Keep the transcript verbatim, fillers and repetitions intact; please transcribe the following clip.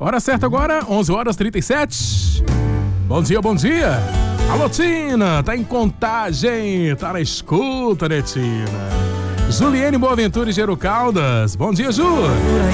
Hora certa agora, onze horas e trinta e sete. Bom dia, bom dia. Alô, Tina, tá em Contagem, tá na escuta, né, Tina? Juliane Boaventura e Gero Caldas. Bom dia, Ju.